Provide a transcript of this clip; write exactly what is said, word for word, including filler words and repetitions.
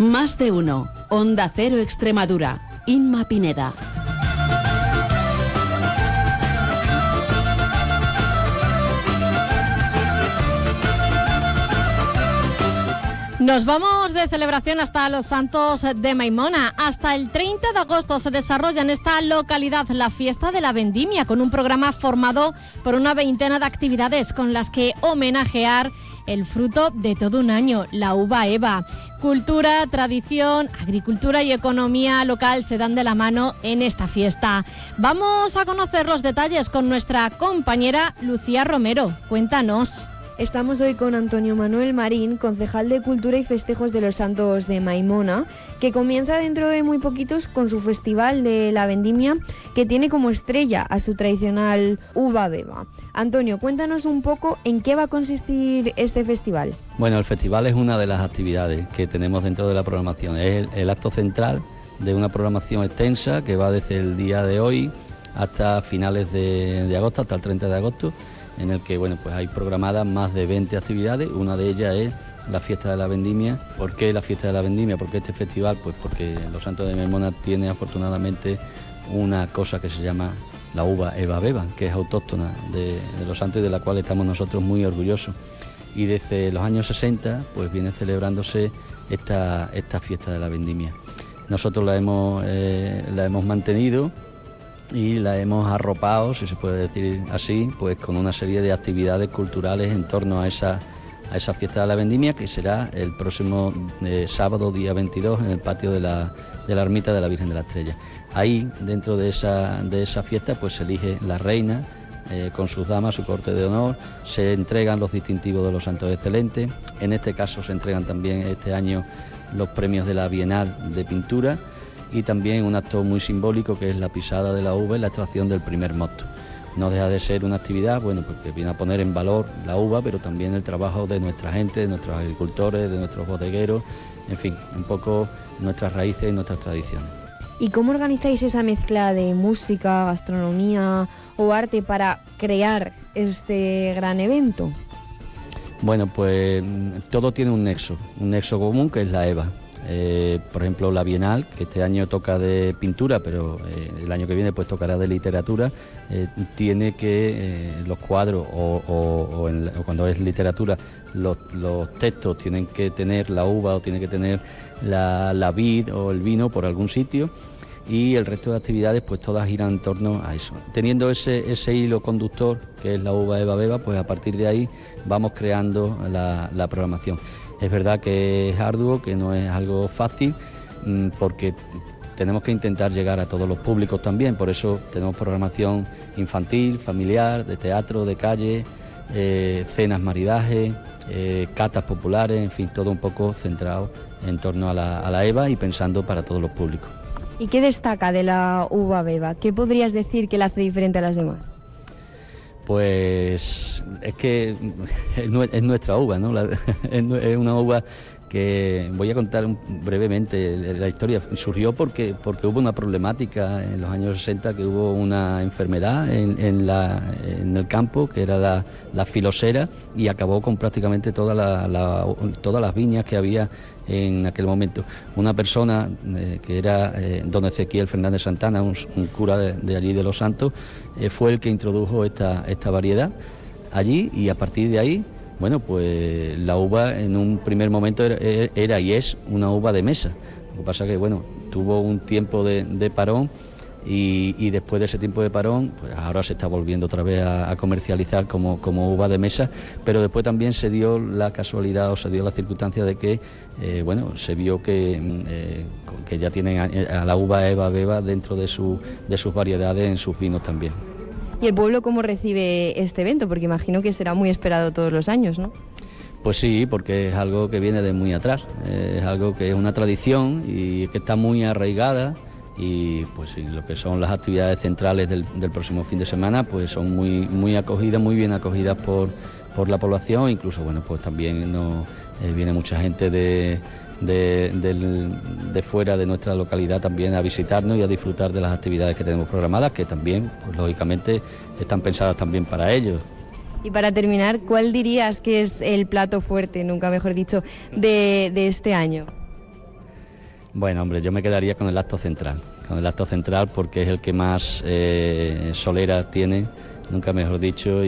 Más de uno. Onda Cero Extremadura. Inma Pineda. Nos vamos de celebración hasta los Santos de Maimona. Hasta el treinta de agosto se desarrolla en esta localidad la fiesta de la vendimia, con un programa formado por una veintena de actividades con las que homenajear el fruto de todo un año, la uva Eva. Cultura, tradición, agricultura y economía local se dan de la mano en esta fiesta. Vamos a conocer los detalles con nuestra compañera Lucía Romero. Cuéntanos. Estamos hoy con Antonio Manuel Marín, concejal de Cultura y Festejos de los Santos de Maimona, que comienza dentro de muy poquitos con su festival de la vendimia, que tiene como estrella a su tradicional uva Beba. Antonio, cuéntanos un poco en qué va a consistir este festival. Bueno, el festival es una de las actividades que tenemos dentro de la programación. Es el, el acto central de una programación extensa que va desde el día de hoy hasta finales de, de agosto, hasta el treinta de agosto, en el que bueno, pues hay programadas más de veinte actividades. Una de ellas es la fiesta de la vendimia. ¿Por qué la fiesta de la vendimia? ¿Por qué este festival? Pues porque los Santos de Maimona tiene afortunadamente una cosa que se llama la uva Eva Beba, que es autóctona de, de los Santos y de la cual estamos nosotros muy orgullosos. Y desde los años sesenta pues viene celebrándose esta, esta fiesta de la vendimia. Nosotros la hemos, eh, la hemos mantenido y la hemos arropado, si se puede decir así, pues con una serie de actividades culturales en torno a esa, a esa fiesta de la vendimia, que será el próximo eh, sábado, día veintidós, en el patio de la, de la ermita de la Virgen de la Estrella. Ahí, dentro de esa, de esa fiesta, pues se elige la reina eh, con sus damas, su corte de honor, se entregan los distintivos de los santos excelentes. En este caso se entregan también este año los premios de la Bienal de Pintura, y también un acto muy simbólico que es la pisada de la uva y la extracción del primer mosto. No deja de ser una actividad, bueno, porque viene a poner en valor la uva, pero también el trabajo de nuestra gente, de nuestros agricultores, de nuestros bodegueros, en fin, un poco nuestras raíces y nuestras tradiciones. ¿Y cómo organizáis esa mezcla de música, gastronomía o arte para crear este gran evento? Bueno, pues todo tiene un nexo, un nexo común que es la Eva. Eh, por ejemplo, la Bienal, que este año toca de pintura, pero eh, el año que viene pues tocará de literatura, eh, tiene que eh, los cuadros o, o, o, en, o cuando es literatura, los, los textos tienen que tener la uva o tiene que tener la, la vid o el vino por algún sitio, y el resto de actividades pues todas giran en torno a eso. Teniendo ese, ese hilo conductor que es la uva Eva Beba, pues a partir de ahí vamos creando la, la programación. Es verdad que es arduo, que no es algo fácil, porque tenemos que intentar llegar a todos los públicos también, por eso tenemos programación infantil, familiar, de teatro, de calle, eh, cenas maridaje, eh, catas populares, en fin, todo un poco centrado en torno a la, a la Eva y pensando para todos los públicos. ¿Y qué destaca de la uva Beba? ¿Qué podrías decir que la hace diferente a las demás? Pues es que es nuestra uva, ¿no? La, es una uva que voy a contar brevemente la historia. Surgió porque, porque hubo una problemática en los años sesenta, que hubo una enfermedad en, en, la, en el campo, que era la, la filosera, y acabó con prácticamente toda la, la, todas las viñas que había en aquel momento. Una persona eh, que era eh, don Ezequiel Fernández Santana, un, un cura de, de allí de Los Santos, eh, fue el que introdujo esta, esta variedad allí, y a partir de ahí, bueno, pues la uva en un primer momento era, era y es una uva de mesa. Lo que pasa que, bueno, tuvo un tiempo de, de parón, y, y después de ese tiempo de parón, pues ahora se está volviendo otra vez a, a comercializar como, como uva de mesa, pero después también se dio la casualidad o se dio la circunstancia de que, eh, bueno, se vio que, eh, que ya tienen a, a la uva Eva Beba dentro de, su, de sus variedades en sus vinos también. ¿Y el pueblo cómo recibe este evento? Porque imagino que será muy esperado todos los años, ¿no? Pues sí, porque es algo que viene de muy atrás, eh, es algo que es una tradición y que está muy arraigada. Y pues sí, lo que son las actividades centrales del, del próximo fin de semana pues son muy muy acogidas, muy bien acogidas por, por la población. Incluso bueno, pues también no, eh, viene mucha gente de, de, de, de fuera de nuestra localidad también a visitarnos y a disfrutar de las actividades que tenemos programadas, que también, pues lógicamente, están pensadas también para ellos. Y para terminar, ¿cuál dirías que es el plato fuerte, nunca mejor dicho, de, de este año? Bueno, hombre, yo me quedaría con el acto central, con el acto central porque es el que más eh, solera tiene, nunca mejor dicho.